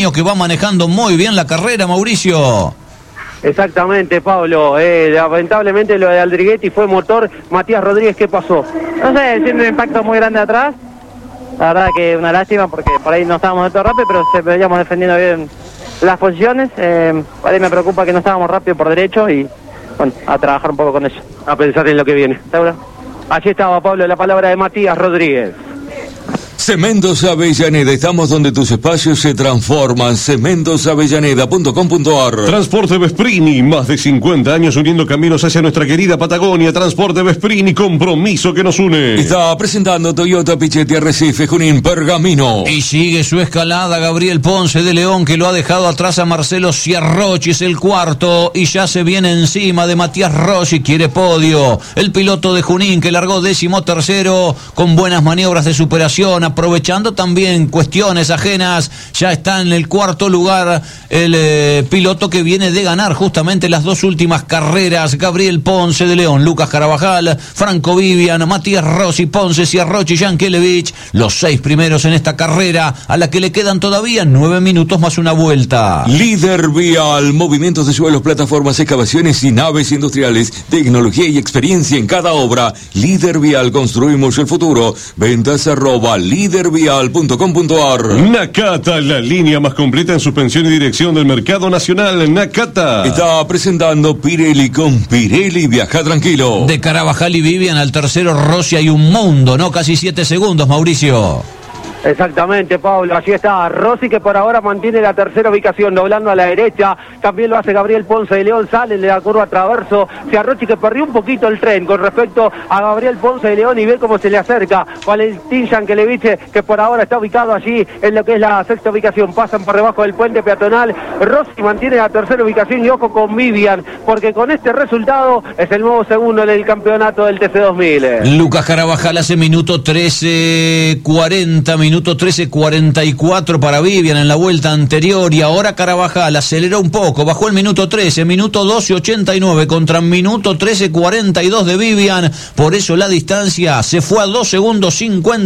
que va manejando muy bien la carrera, Mauricio. Exactamente, Pablo. Lamentablemente lo de Aldriguetti fue motor. Matías Rodríguez, ¿qué pasó? No sé, siendo un impacto muy grande atrás. La verdad que una lástima porque por ahí no estábamos de todo rápido, pero veníamos defendiendo bien las posiciones. Por ahí me preocupa que no estábamos rápido por derecho y bueno, a trabajar un poco con eso. A pensar en lo que viene. ¿Seguro? Allí estaba, Pablo, la palabra de Matías Rodríguez. Cementos Avellaneda, estamos donde tus espacios se transforman. cementosavellaneda.com.ar. Transporte Vesprini, más de 50 años uniendo caminos hacia nuestra querida Patagonia. Transporte Vesprini, compromiso que nos une. Está presentando Toyota Pichetti Arrecife, Junín, Pergamino. Y sigue su escalada Gabriel Ponce de León, que lo ha dejado atrás a Marcelo Ciarrochi, es el cuarto, y ya se viene encima de Matías Rossi, quiere podio. El piloto de Junín, que largó 13º, con buenas maniobras de superación, aprovechando también cuestiones ajenas, ya está en el cuarto lugar el piloto que viene de ganar justamente las dos últimas carreras, Gabriel Ponce de León, Lucas Carabajal, Franco Vivian, Matías Rossi, Ponce, Ciarrochi, Jankelevich, los 6 primeros en esta carrera, a la que le quedan todavía 9 minutos más una vuelta. Líder Vial, movimientos de suelos, plataformas, excavaciones y naves industriales, tecnología y experiencia en cada obra. Líder Vial, construimos el futuro. Ventas @lidervial.com.ar. Nakata, la línea más completa en suspensión y dirección del mercado nacional. Nakata está presentando Pirelli. Con Pirelli viaja tranquilo. De Carabajal y Vivian al tercero Rossi hay un mundo, ¿no? Casi 7 segundos, Mauricio. Exactamente, Pablo, allí está Rossi, que por ahora mantiene la tercera ubicación, doblando a la derecha, también lo hace Gabriel Ponce de León, sale de la curva traverso, Ciarrochi, que perdió un poquito el tren con respecto a Gabriel Ponce de León, y ve cómo se le acerca Valentín Jankelevich, que por ahora está ubicado allí en lo que es la sexta ubicación, pasan por debajo del puente peatonal. Rossi mantiene la tercera ubicación, y ojo con Vivian, porque con este resultado es el nuevo segundo en el campeonato del TC2000. Lucas Carabajal hace minuto 13:40, minuto 13:44 para Vivian en la vuelta anterior, y ahora Carabajal aceleró un poco, bajó el minuto 13, minuto 12:89 contra minuto 13:42 de Vivian, por eso la distancia se fue a 2 segundos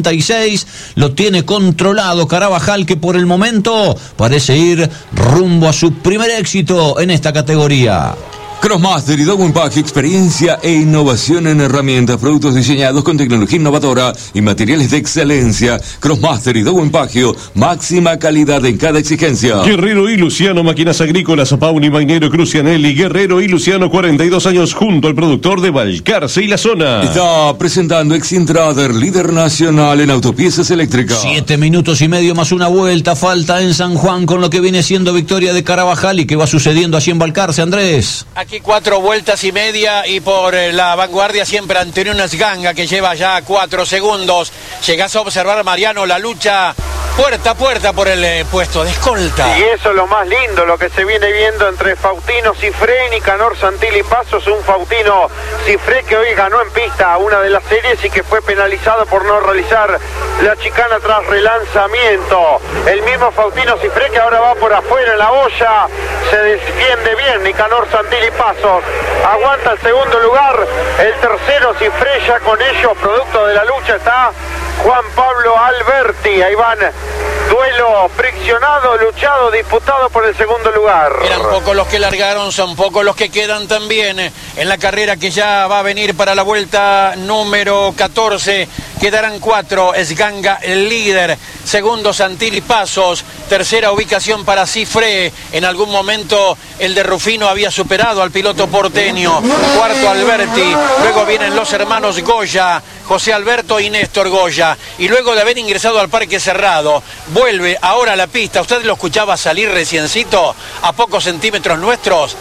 56, lo tiene controlado Carabajal, que por el momento parece ir rumbo a su primer éxito en esta categoría. Crossmaster y Dow Pack, experiencia e innovación en herramientas, productos diseñados con tecnología innovadora y materiales de excelencia. Crossmaster y Dow Pack, máxima calidad en cada exigencia. Guerrero y Luciano, máquinas agrícolas, Pauni, Mainero, Crucianelli. Guerrero y Luciano, 42 años junto al productor de Balcarce y la zona. Está presentando Exintrader, líder nacional en autopiezas eléctricas. 7 minutos y medio más una vuelta, falta en San Juan con lo que viene siendo victoria de Carabajal. ¿Y qué va sucediendo allí en Balcarce, Andrés? Aquí 4 vueltas y media, y por la vanguardia siempre Antonio Esganga, que lleva ya 4 segundos. Llegás a observar, Mariano, la lucha puerta a puerta por el puesto de escolta. Y eso es lo más lindo, lo que se viene viendo entre Faustino Cifré y Nicanor Santilli Pasos. Un Faustino Cifré que hoy ganó en pista una de las series y que fue penalizado por no realizar la chicana tras relanzamiento. El mismo Faustino Cifré que ahora va por afuera en la olla, se defiende bien Nicanor Santilli Pasos, aguanta el segundo lugar, el tercero Cifré, ya con ellos, producto de la lucha, está Juan Pablo Alberti. Ahí van, duelo friccionado, luchado, disputado por el segundo lugar. Eran pocos los que largaron, son pocos los que quedan también en la carrera que ya va a venir para la vuelta número 14. Quedarán 4, Esganga el líder, segundo Santilli Pasos, tercera ubicación para Cifré. En algún momento el de Rufino había superado al piloto porteño. Cuarto Alberti, luego vienen los hermanos Goya, José Alberto y Néstor Goya. Y luego de haber ingresado al parque cerrado, vuelve ahora a la pista. Usted lo escuchaba salir reciencito, a pocos centímetros nuestros,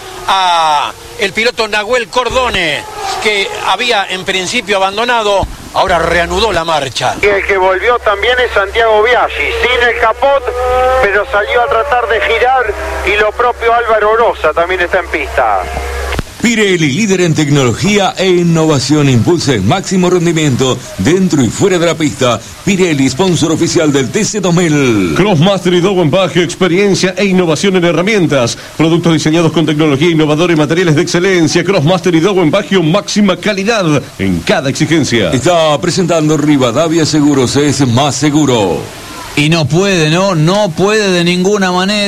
a el piloto Nahuel Cordone, que había en principio abandonado, ahora reanudó la marcha. Y el que volvió también es Santiago Biaggi, sin el capot, pero salió a tratar de girar, y lo propio Álvaro Orosa también está en pista. Pirelli, líder en tecnología e innovación, impulsa el máximo rendimiento dentro y fuera de la pista. Pirelli, sponsor oficial del TC2000. Crossmaster y Dow Pack, experiencia e innovación en herramientas, productos diseñados con tecnología innovadora y materiales de excelencia. Crossmaster y Dow Pack, máxima calidad en cada exigencia. Está presentando Rivadavia Seguros, es más seguro. Y no puede, no puede de ninguna manera.